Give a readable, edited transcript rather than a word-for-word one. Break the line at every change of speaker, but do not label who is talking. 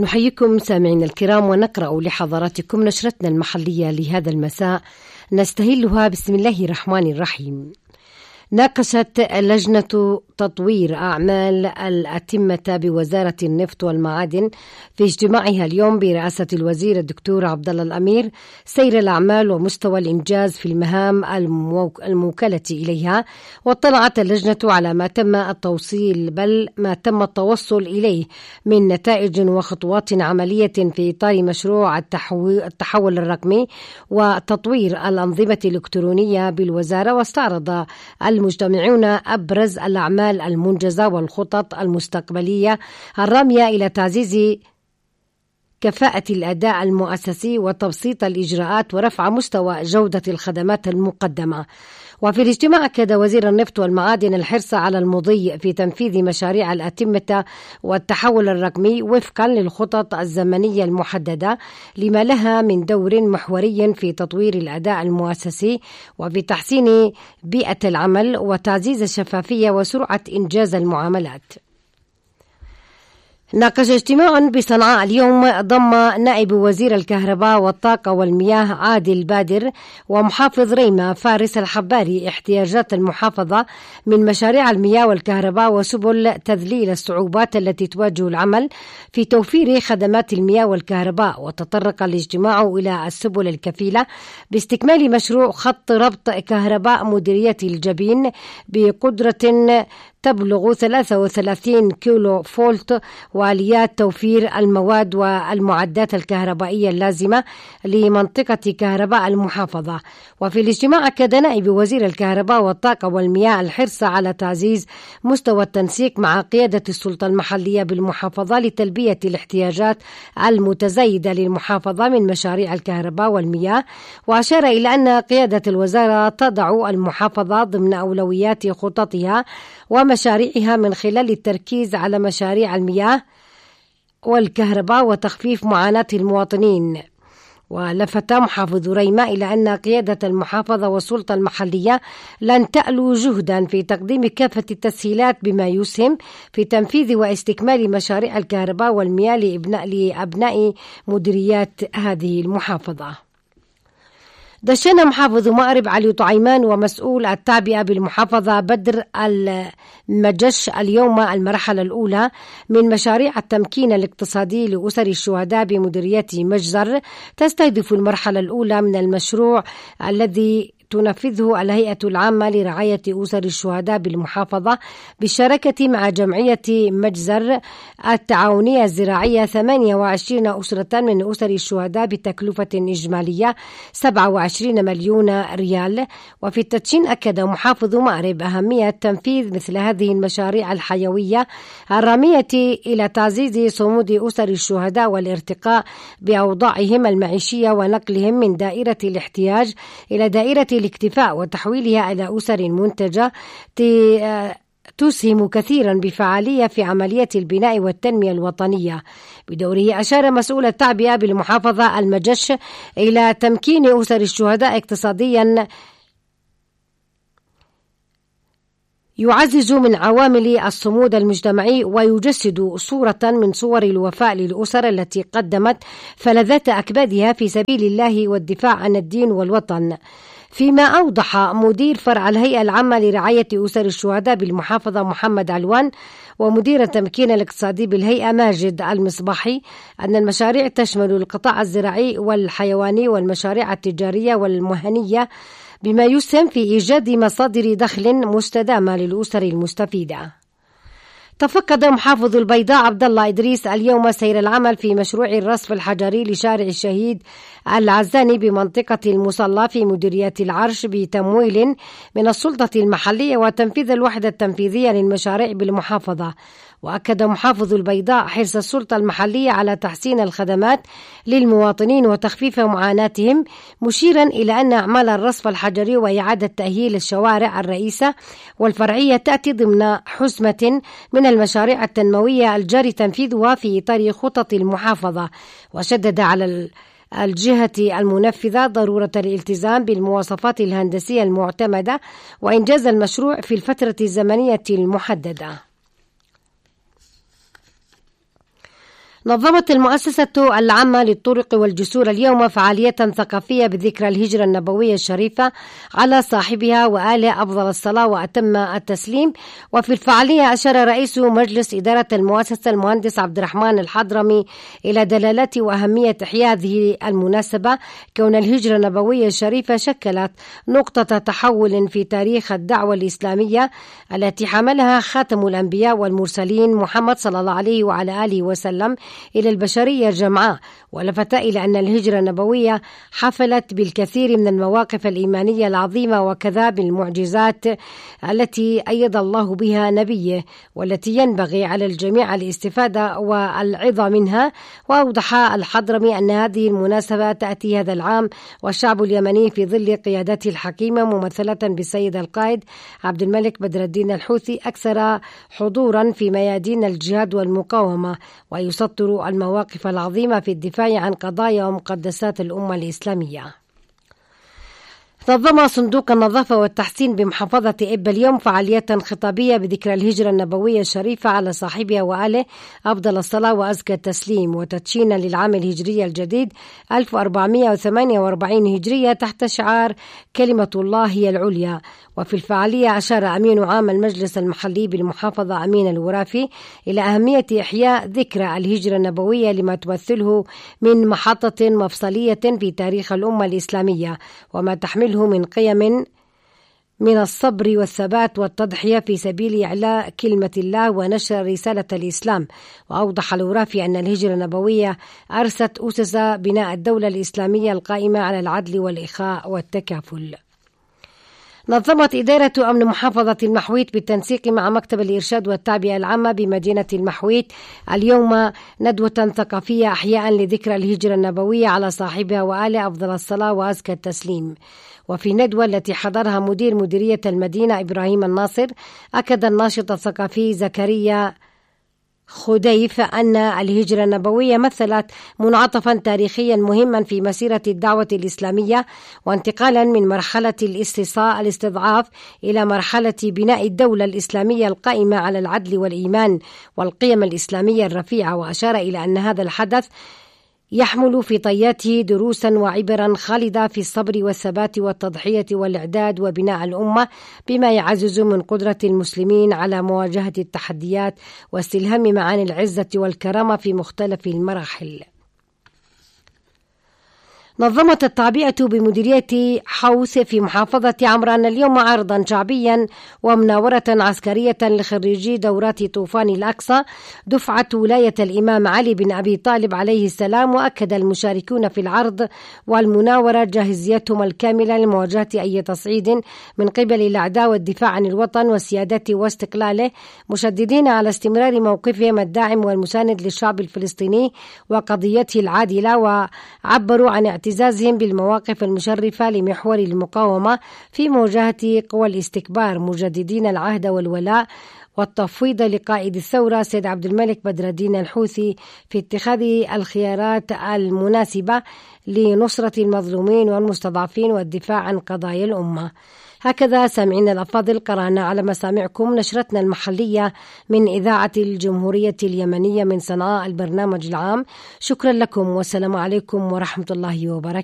نحييكم سامعين الكرام ونقرأ لحضراتكم نشرتنا المحلية لهذا المساء نستهلها بسم الله الرحمن الرحيم. ناقشت لجنة تطوير أعمال الأتمة بوزارة النفط والمعادن في اجتماعها اليوم برئاسة الوزير الدكتور عبد الله الأمير سير الأعمال ومستوى الإنجاز في المهام الموكلة إليها، واطلعت اللجنة على ما تم التوصيل بل ما تم التوصل إليه من نتائج وخطوات عملية في إطار مشروع التحول الرقمي وتطوير الأنظمة الإلكترونية بالوزارة. واستعرض المجتمعون أبرز الأعمال المنجزة والخطط المستقبلية الرامية إلى تعزيز كفاءة الأداء المؤسسي وتبسيط الإجراءات ورفع مستوى جودة الخدمات المقدمة. وفي الاجتماع أكد وزير النفط والمعادن الحرص على المضي في تنفيذ مشاريع الأتمة والتحول الرقمي وفقا للخطط الزمنية المحددة لما لها من دور محوري في تطوير الأداء المؤسسي وفي تحسين بيئة العمل وتعزيز الشفافية وسرعة إنجاز المعاملات. ناقش اجتماع بصنعاء اليوم ضم نائب وزير الكهرباء والطاقة والمياه عادل بادر ومحافظ ريمة فارس الحباري احتياجات المحافظة من مشاريع المياه والكهرباء وسبل تذليل الصعوبات التي تواجه العمل في توفير خدمات المياه والكهرباء. وتطرق الاجتماع إلى السبل الكفيلة باستكمال مشروع خط ربط كهرباء مديرية الجبين بقدرة تبلغ 33 كيلو فولت وآليات توفير المواد والمعدات الكهربائية اللازمة لمنطقة كهرباء المحافظة. وفي الاجتماع أكد نائب وزير الكهرباء والطاقة والمياه الحرص على تعزيز مستوى التنسيق مع قيادة السلطة المحلية بالمحافظة لتلبية الاحتياجات المتزايدة للمحافظة من مشاريع الكهرباء والمياه. وأشار إلى أن قيادة الوزارة تضع المحافظة ضمن أولويات خططها ومشاريعها من خلال التركيز على مشاريع المياه والكهرباء وتخفيف معاناة المواطنين. ولفت محافظ ريمة إلى أن قيادة المحافظة والسلطة المحلية لن تألو جهدا في تقديم كافة التسهيلات بما يسهم في تنفيذ واستكمال مشاريع الكهرباء والمياه لأبناء مديريات هذه المحافظة. دشن محافظ مأرب علي طعيمان ومسؤول التعبئة بالمحافظة بدر المجش اليوم المرحلة الأولى من مشاريع التمكين الاقتصادي لأسر الشهداء بمديرية مجزر، تستهدف المرحلة الأولى من المشروع الذي تنفذه الهيئة العامة لرعاية أسر الشهداء بالمحافظة بالشراكة مع جمعية مجزر التعاونية الزراعية 28 أسرة من أسر الشهداء بتكلفة إجمالية 27 مليون ريال. وفي التدشين أكد محافظ مأرب أهمية تنفيذ مثل هذه المشاريع الحيوية الرامية إلى تعزيز صمود أسر الشهداء والارتقاء بأوضاعهم المعيشية ونقلهم من دائرة الاحتياج إلى دائرة الاكتفاء وتحويلها إلى أسر منتجة تسهم كثيرا بفعالية في عملية البناء والتنمية الوطنية. بدوره أشار مسؤول التعبئة بالمحافظة المجش إلى تمكين أسر الشهداء اقتصاديا يعزز من عوامل الصمود المجتمعي ويجسد صورة من صور الوفاء للأسر التي قدمت فلذات أكبادها في سبيل الله والدفاع عن الدين والوطن. فيما أوضح مدير فرع الهيئة العامة لرعاية أسر الشهداء بالمحافظة محمد علوان ومدير التمكين الاقتصادي بالهيئة ماجد المصباحي أن المشاريع تشمل القطاع الزراعي والحيواني والمشاريع التجارية والمهنية بما يسهم في إيجاد مصادر دخل مستدامة للأسر المستفيدة. تفقد محافظ البيضاء عبد الله إدريس اليوم سير العمل في مشروع الرصف الحجري لشارع الشهيد العزاني بمنطقة المصلى في مديرية العرش بتمويل من السلطة المحلية وتنفيذ الوحدة التنفيذية للمشاريع بالمحافظة. وأكد محافظ البيضاء حرص السلطة المحلية على تحسين الخدمات للمواطنين وتخفيف معاناتهم، مشيرا إلى أن أعمال الرصف الحجري وإعادة تأهيل الشوارع الرئيسة والفرعية تأتي ضمن حزمة من المشاريع التنموية الجاري تنفيذها في إطار خطط المحافظة. وشدد على الجهة المنفذة ضرورة الالتزام بالمواصفات الهندسية المعتمدة وإنجاز المشروع في الفترة الزمنية المحددة. نظمت المؤسسة العامة للطرق والجسور اليوم فعالية ثقافية بذكرى الهجرة النبوية الشريفة على صاحبها وآله أفضل الصلاة وأتم التسليم. وفي الفعالية أشار رئيس مجلس إدارة المؤسسة المهندس عبد الرحمن الحضرمي إلى دلالة وأهمية إحياء هذه المناسبة، كون الهجرة النبوية الشريفة شكلت نقطة تحول في تاريخ الدعوة الإسلامية التي حملها خاتم الأنبياء والمرسلين محمد صلى الله عليه وعلى آله وسلم إلى البشرية جمعاء. ولفت إلى أن الهجرة النبوية حفلت بالكثير من المواقف الإيمانية العظيمة وكذا بالمعجزات التي أيد الله بها نبيه، والتي ينبغي على الجميع الاستفادة والعظة منها. وأوضح الحضرمي أن هذه المناسبة تأتي هذا العام والشعب اليمني في ظل قيادته الحكيمة ممثلة بالسيد القائد عبد الملك بدر الدين الحوثي أكثر حضورا في ميادين الجهاد والمقاومة، ويسطر المواقف العظيمة في الدفاع عن قضايا ومقدسات الأمة الإسلامية. نظم صندوق النظافة والتحسين بمحافظة إبا اليوم فعالية خطابية بذكرى الهجرة النبوية الشريفة على صاحبها وآله أفضل الصلاة وأزكى التسليم، وتدشينا للعام الهجري الجديد 1448 هجرية تحت شعار كلمة الله هي العليا. وفي الفعالية أشار أمين عام المجلس المحلي بالمحافظة أمين الورافي إلى أهمية إحياء ذكرى الهجرة النبوية لما تمثله من محطة مفصلية في تاريخ الأمة الإسلامية، وما تحمله من قيم من الصبر والثبات والتضحية في سبيل إعلاء كلمة الله ونشر رسالة الإسلام. وأوضح الورافي أن الهجرة النبوية أرست أسس بناء الدولة الإسلامية القائمة على العدل والإخاء والتكافل. نظمت إدارة أمن محافظة المحويت بالتنسيق مع مكتب الإرشاد والتعبئة العامة بمدينة المحويت اليوم ندوة ثقافية أحياء لذكرى الهجرة النبوية على صاحبها وآله أفضل الصلاة وأزكى التسليم. وفي الندوة التي حضرها مدير مديرية المدينة إبراهيم الناصر، أكد الناشط الثقافي زكريا خديف أن الهجرة النبوية مثلت منعطفا تاريخيا مهما في مسيرة الدعوة الإسلامية، وانتقالا من مرحلة الاستضعاف إلى مرحلة بناء الدولة الإسلامية القائمة على العدل والإيمان والقيم الإسلامية الرفيعة. وأشار إلى أن هذا الحدث يحمل في طياته دروسا وعبرا خالدة في الصبر والثبات والتضحية والإعداد وبناء الأمة، بما يعزز من قدرة المسلمين على مواجهة التحديات واستلهام معاني العزة والكرامة في مختلف المراحل. نظمت التعبئة بمديرية حوث في محافظة عمران اليوم عرضا شعبيا ومناورة عسكرية لخريجي دورات طوفان الأقصى دفعة ولاية الإمام علي بن أبي طالب عليه السلام. وأكد المشاركون في العرض والمناورة جاهزيتهم الكاملة لمواجهة أي تصعيد من قبل الأعداء والدفاع عن الوطن وسيادته واستقلاله، مشددين على استمرار موقفهم الداعم والمساند للشعب الفلسطيني وقضيته العادلة، وعبروا عن اعتزازهم بالمواقف المشرفة لمحور المقاومة في مواجهة قوى الاستكبار، مجددين العهد والولاء والتفويض لقائد الثورة سيد عبد الملك بدر الدين الحوثي في اتخاذ الخيارات المناسبة لنصرة المظلومين والمستضعفين والدفاع عن قضايا الأمة. هكذا سامعين الأفاضل قرأنا على مسامعكم نشرتنا المحلية من إذاعة الجمهورية اليمنية من صنعاء البرنامج العام. شكرا لكم والسلام عليكم ورحمة الله وبركاته.